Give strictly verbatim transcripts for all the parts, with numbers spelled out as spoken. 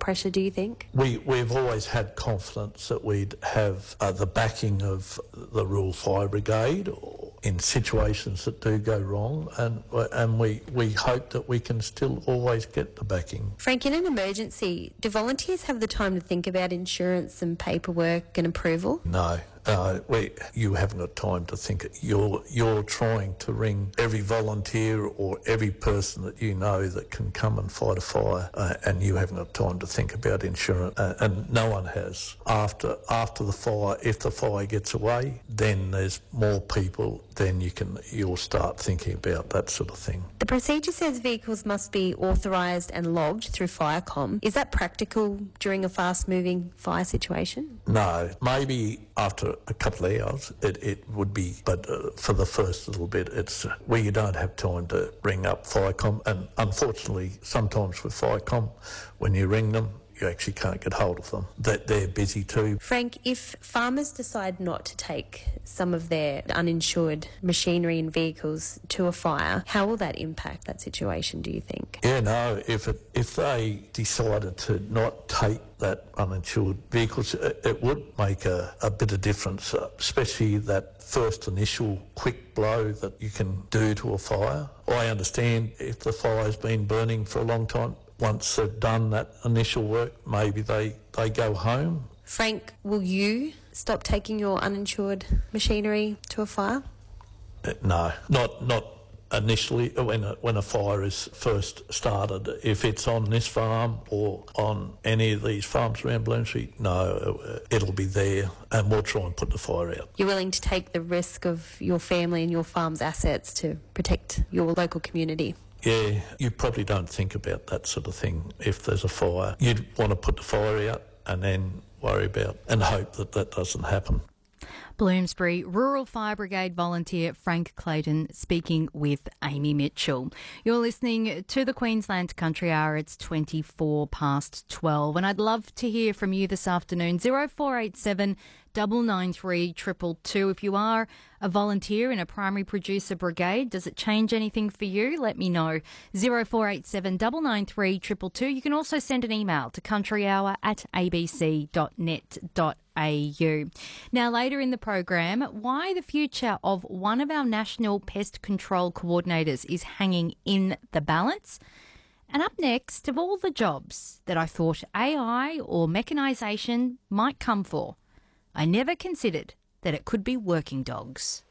pressure, do you think? We, we've always had confidence that we'd have uh, the backing of the Rural Fire Brigade or in situations that do go wrong, and and we, we hope that we can still always get the backing. Frank, in an emergency, do volunteers have the time to think about insurance and paperwork and approval? No. Uh, we, you haven't got time to think. You're you're trying to ring every volunteer or every person that you know that can come and fight a fire, uh, and you haven't got time to think about insurance, uh, and no one has. After after the fire, if the fire gets away, then there's more people. Then you can you'll start thinking about that sort of thing. The procedure says vehicles must be authorised and logged through Firecom. Is that practical during a fast-moving fire situation? No, maybe after a couple of hours it, it would be, but uh, for the first little bit it's uh, where you don't have time to ring up Firecom, and unfortunately sometimes with Firecom when you ring them you actually can't get hold of them. That they're busy too. Frank, if farmers decide not to take some of their uninsured machinery and vehicles to a fire, how will that impact that situation, do you think? Yeah, no, if it, if they decided to not take that uninsured vehicles, it, it would make a, a bit of difference, uh, especially that first initial quick blow that you can do to a fire. I understand if the fire's been burning for a long time, once they've done that initial work, maybe they, they go home. Frank, will you stop taking your uninsured machinery to a fire? Uh, no, not not initially when a, when a fire is first started. If it's on this farm or on any of these farms around Bloom Street, no, uh, it'll be there and we'll try and put the fire out. You're willing to take the risk of your family and your farm's assets to protect your local community? Yeah, you probably don't think about that sort of thing if there's a fire. You'd want to put the fire out and then worry about and hope that that doesn't happen. Bloomsbury Rural Fire Brigade volunteer Frank Clayton speaking with Amy Mitchell. You're listening to the Queensland Country Hour. It's twenty-four past twelve, and I'd love to hear from you this afternoon. zero four eight seven nine nine three two two two. If you are a volunteer in a primary producer brigade, does it change anything for you? Let me know. zero four eight seven nine nine three two two two. You can also send an email to countryhour at a b c dot net dot a u. Now, later in the program, why the future of one of our national pest control coordinators is hanging in the balance. And up next, of all the jobs that I thought A I or mechanisation might come for, I never considered that it could be working dogs.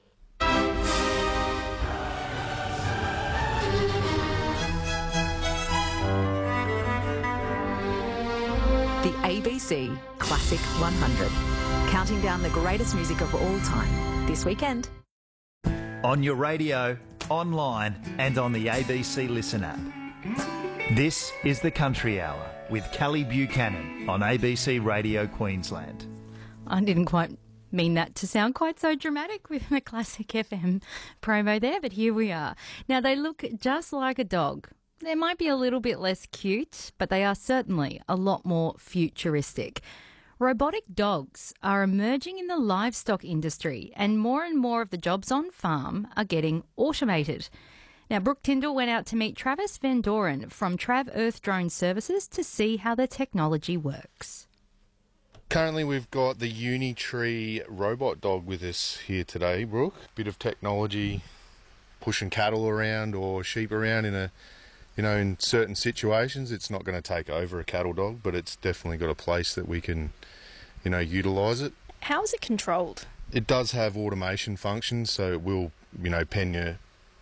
The A B C Classic one hundred, counting down the greatest music of all time this weekend. On your radio, online and on the A B C Listen app. This is the Country Hour with Kelly Buchanan on A B C Radio Queensland. I didn't quite mean that to sound quite so dramatic with the Classic F M promo there, but here we are. Now, they look just like a dog. They might be a little bit less cute, but they are certainly a lot more futuristic. Robotic dogs are emerging in the livestock industry, and more and more of the jobs on farm are getting automated. Now, Brooke Tyndall went out to meet Travis Van Doren from Trav Earth Drone Services to see how their technology works. Currently, we've got the Unitree robot dog with us here today, Brooke. Bit of technology pushing cattle around or sheep around in a, you know, in certain situations. It's not going to take over a cattle dog, but it's definitely got a place that we can, you know, utilise it. How is it controlled? It does have automation functions, so it will, you know, pen your,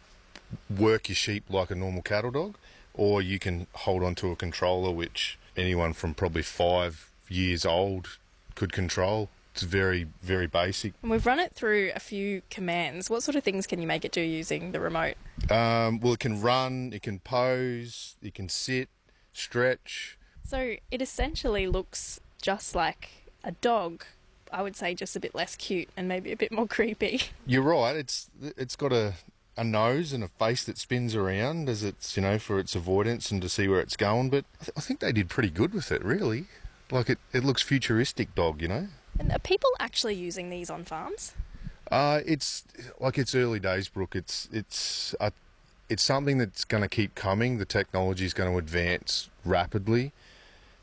work your sheep like a normal cattle dog, or you can hold onto a controller which anyone from probably five years old could control. It's very, very basic. And we've run it through a few commands. What sort of things can you make it do using the remote? Um, well, it can run, it can pose, it can sit, stretch. So it essentially looks just like a dog. I would say just a bit less cute and maybe a bit more creepy. You're right. It's it's got a, a nose and a face that spins around as it's, you know, for its avoidance and to see where it's going. But I, th- I think they did pretty good with it, really. Like it, it looks futuristic dog, you know. And are people actually using these on farms? Uh, it's like it's early days, Brooke. It's it's uh, it's something that's going to keep coming. The technology is going to advance rapidly.